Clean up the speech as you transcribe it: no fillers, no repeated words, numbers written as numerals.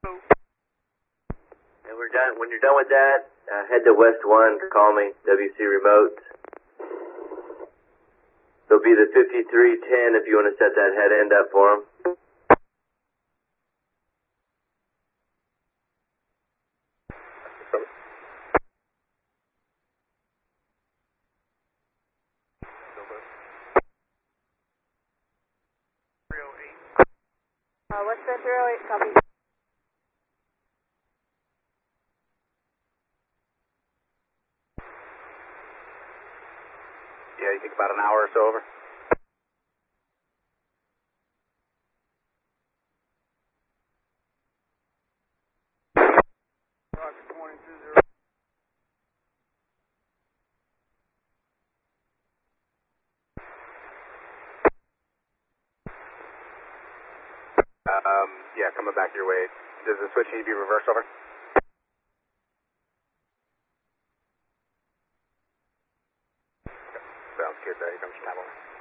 And we're done. When you're done with that, head to West 1, call me, WC Remote. There'll be the 5310 if you want to set that head end up for them. West Bend 308, copy. Yeah, you think about an hour or so over? Roger 22-0. Yeah, coming back your way. Does the switch need to be reversed over? Sounds good. Here comes your time over.